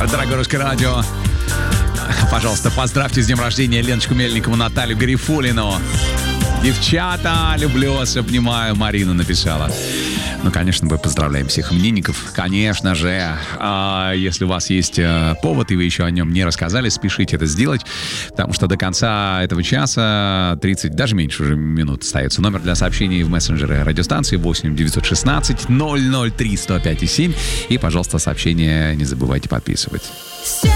Дорогое русское радио, пожалуйста, поздравьте с днем рождения Леночку Мельникову, Наталью Гарифулину. Девчата, люблю вас, обнимаю, Марина написала. Ну, конечно, мы поздравляем всех именинников. Конечно же, если у вас есть повод, и вы еще о нем не рассказали, спешите это сделать, потому что до конца этого часа 30, даже меньше уже минут остается. Номер для сообщений в мессенджеры радиостанции 8 916 003 105 7. И, пожалуйста, сообщения не забывайте подписывать.